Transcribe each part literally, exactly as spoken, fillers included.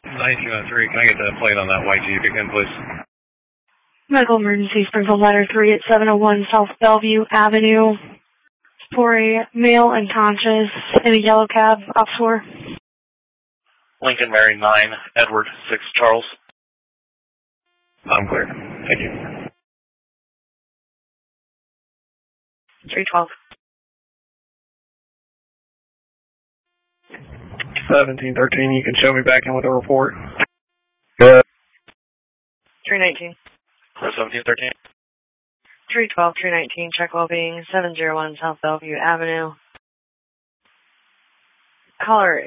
nineteen oh three, can I get that plate on that white Jeep again, please? Medical emergency, Springfield Ladder three at seven oh one South Bellevue Avenue for a male unconscious in a yellow cab, offshore. Lincoln Mary nine, Edward six Charles. I'm clear. Thank you. three twelve. seventeen thirteen, you can show me back in with a report. Good. three nineteen. seventeen thirteen. three twelve, three nineteen, check well-being, seven oh one South Bellevue Avenue. Caller,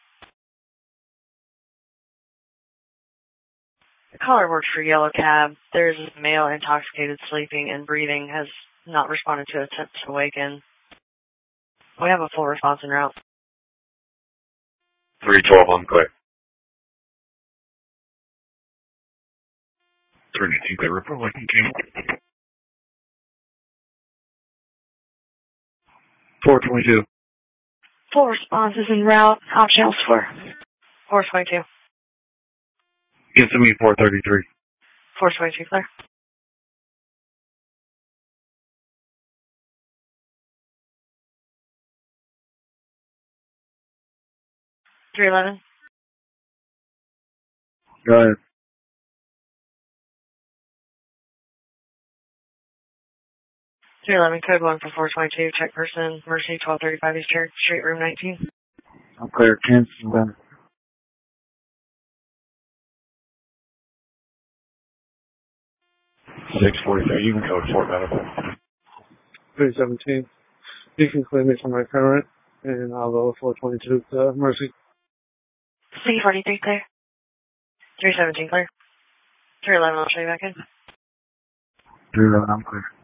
caller works for Yellow Cab. There's a male intoxicated, sleeping, and breathing, has not responded to attempts to awaken. We have a full response en route. three twelve, I'm clear. three nineteen, clear report, Lincoln King. four twenty-two. Full response is en route, option elsewhere. four twenty-two. Get to me, four thirty-three. four twenty-two, clear. three eleven. Go ahead. three eleven, code one for four twenty-two, check person, Mercy, twelve thirty-five East Church Street, room nineteen. I'm clear, Kent. I'm done. six forty-three, you can code Fort Medical. three seventeen. You can claim it for my current, and I'll go with four twenty-two to Mercy. C forty-three, clear. three seventeen, clear. three eleven, I'll show you back in. three eleven, I'm clear.